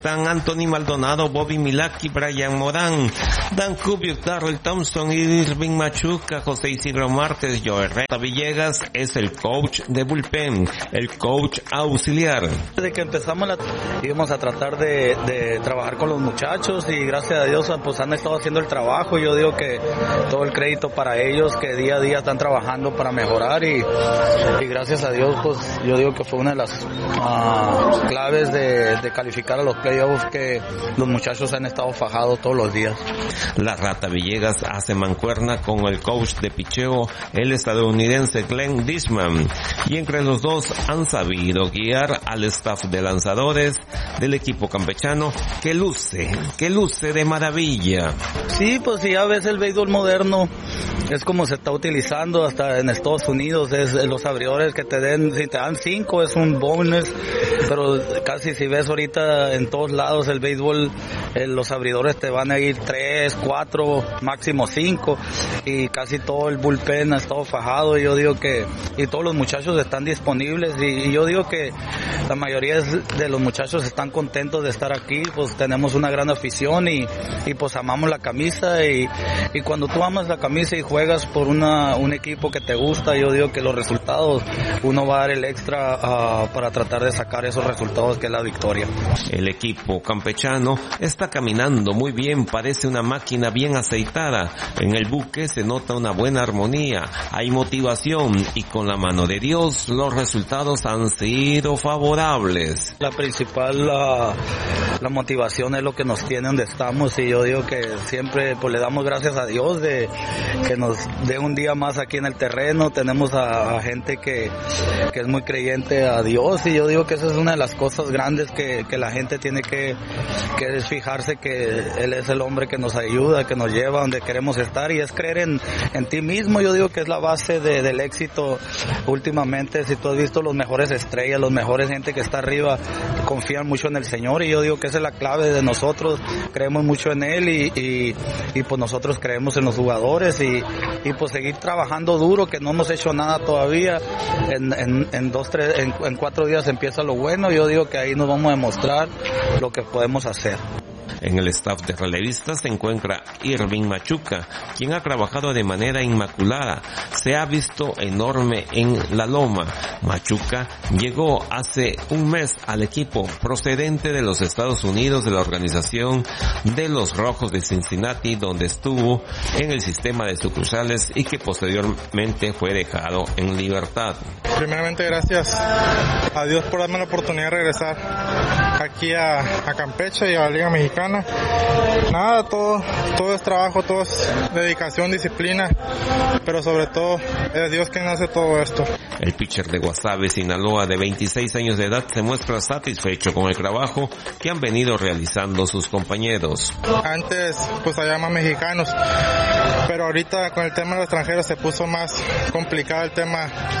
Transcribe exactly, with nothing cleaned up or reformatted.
Están Anthony Maldonado, Bobby Milaki, Brian Morán, Dan Kubiak, Darrell Thompson, Irving Machuca, José Isidro Márquez, Joe Reta Villegas es el coach de bullpen, el coach auxiliar. Desde que empezamos la, íbamos a tratar de, de trabajar con los muchachos y gracias a Dios pues han estado haciendo el trabajo. Yo digo que todo el crédito para ellos que día a día están trabajando para mejorar y, y gracias a Dios pues yo digo que fue una de las uh, claves de, de calificar a los playoffs que los muchachos han estado fajados todos los días. La Rata Villegas hace mancuerna con el coach de picheo, el estadounidense Glenn Dishman, y entre los dos han sabido guiar al staff de lanzadores del equipo campechano que luce, que luce de maravilla. Sí, pues si ya ves el béisbol moderno, es como se está utilizando hasta en Estados Unidos, es los abridores que te den, si te dan cinco es un bonus, pero casi si ves ahorita en todos lados el béisbol, eh, los abridores te van a ir tres, cuatro, máximo cinco, y casi todo el bullpen ha estado fajado. Y yo digo que, y todos los muchachos están disponibles, y, y yo digo que la mayoría de los muchachos están contentos de estar aquí, pues tenemos una gran afición y, y pues amamos la camisa, y, y cuando tú amas la camisa y juegas por una, un equipo que te gusta, yo digo que los resultados, uno va a dar el extra uh, para tratar de sacar esos resultados que es la victoria. El equipo campechano está caminando muy bien, parece una máquina bien aceitada. En el buque se nota una buena armonía, hay motivación y con la mano de Dios los resultados han sido favorables. La principal la, la motivación es lo que nos tiene donde estamos, y yo digo que siempre pues le damos gracias a Dios de que nos dé un día más aquí en el terreno. Tenemos a, a gente que, que es muy creyente a Dios, y yo digo que esa es una de las cosas grandes que, que la gente tiene que, que es fijarse que Él es el hombre que nos ayuda, que nos lleva donde queremos estar, y es creer en, en ti mismo. Yo digo que es la base de, del éxito últimamente. Si tú has visto los mejores estrellas, los mejores gente que está arriba, confían mucho en el Señor, y yo digo que esa es la clave de nosotros. Creemos mucho en Él y, y, y pues nosotros creemos en los jugadores, y, y pues seguir trabajando duro, que no hemos hecho nada todavía. En, en, en dos, tres, en, en cuatro días empieza lo bueno. Yo digo que ahí nos vamos a demostrar lo que podemos hacer. En el staff de relevistas se encuentra Irving Machuca, quien ha trabajado de manera inmaculada. Se ha visto enorme en la loma. Machuca llegó hace un mes al equipo procedente de los Estados Unidos de la organización de los Rojos de Cincinnati, donde estuvo en el sistema de sucursales y que posteriormente fue dejado en libertad. Primeramente, gracias a Dios por darme la oportunidad de regresar aquí a, a Campeche y a la Liga Mexicana. Nada, todo, todo es trabajo, todo es dedicación, disciplina, pero sobre todo es Dios quien hace todo esto. El pitcher de Guasave, Sinaloa, de veintiséis años de edad, se muestra satisfecho con el trabajo que han venido realizando sus compañeros. Antes, pues había más mexicanos, pero ahorita con el tema de los extranjeros se puso más complicado el tema